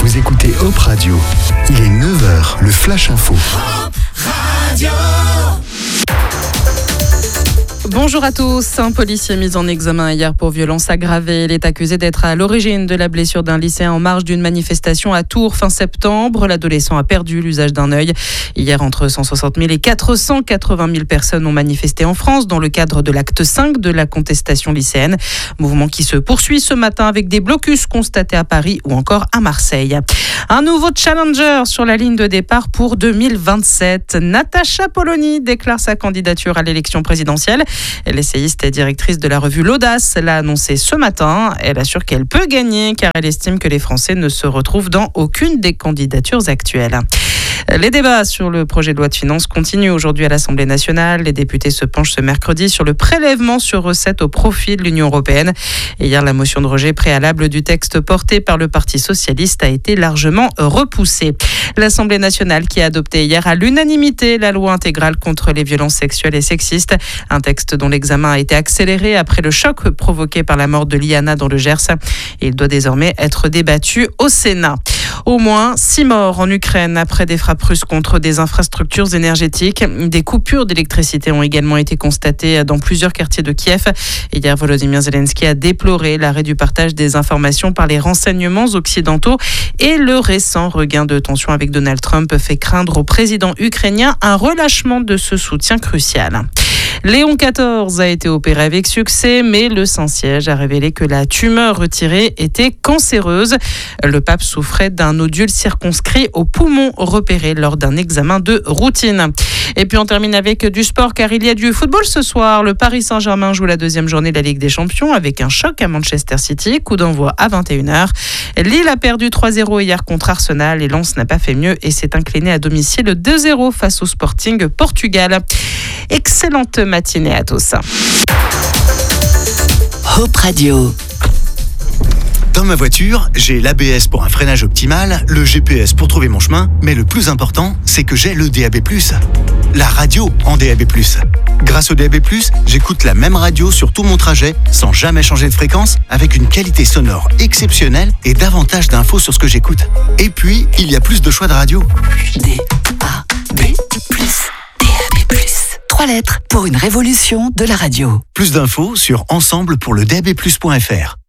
Vous écoutez Hop Radio. Il est 9h, le Flash Info. Hop Radio. Bonjour à tous. Un policier mis en examen hier pour violence aggravée. Il est accusé d'être à l'origine de la blessure d'un lycéen en marge d'une manifestation à Tours fin septembre. L'adolescent a perdu l'usage d'un œil. Hier, entre 160 000 et 480 000 personnes ont manifesté en France dans le cadre de l'acte 5 de la contestation lycéenne. Mouvement qui se poursuit ce matin avec des blocus constatés à Paris ou encore à Marseille. Un nouveau challenger sur la ligne de départ pour 2027. Natacha Polony déclare sa candidature à l'élection présidentielle. L'essayiste et directrice de la revue L'Audace l'a annoncé ce matin. Elle assure qu'elle peut gagner car elle estime que les Français ne se retrouvent dans aucune des candidatures actuelles. Les débats sur le projet de loi de finances continuent aujourd'hui à l'Assemblée nationale. Les députés se penchent ce mercredi sur le prélèvement sur recettes au profit de l'Union européenne. Et hier, la motion de rejet préalable du texte porté par le Parti socialiste a été largement repoussée. L'Assemblée nationale qui a adopté hier à l'unanimité la loi intégrale contre les violences sexuelles et sexistes. Un texte dont l'examen a été accéléré après le choc provoqué par la mort de Liana dans le Gers. Il doit désormais être débattu au Sénat. Au moins 6 morts en Ukraine après des frappes russes contre des infrastructures énergétiques. Des coupures d'électricité ont également été constatées dans plusieurs quartiers de Kiev. Hier, Volodymyr Zelensky a déploré l'arrêt du partage des informations par les renseignements occidentaux et le récent regain de tension avec Donald Trump fait craindre au président ukrainien un relâchement de ce soutien crucial. Léon XIV a été opéré avec succès, mais le Saint-Siège a révélé que la tumeur retirée était cancéreuse. Le pape souffrait d'un nodule circonscrit au poumon repéré lors d'un examen de routine. Et puis on termine avec du sport car il y a du football ce soir. Le Paris Saint-Germain joue la deuxième journée de la Ligue des Champions avec un choc à Manchester City. Coup d'envoi à 21h. Lille a perdu 3-0 hier contre Arsenal et Lens n'a pas fait mieux et s'est incliné à domicile 2-0 face au Sporting Portugal. Excellente matinée à tous. Hop Radio. Dans ma voiture, j'ai l'ABS pour un freinage optimal, le GPS pour trouver mon chemin, mais le plus important, c'est que j'ai le DAB+. La radio en DAB+. Grâce au DAB+, j'écoute la même radio sur tout mon trajet, sans jamais changer de fréquence, avec une qualité sonore exceptionnelle et davantage d'infos sur ce que j'écoute. Et puis, il y a plus de choix de radio. DAB+. 3 lettres pour une révolution de la radio. Plus d'infos sur ensemble pour le DAB+.fr.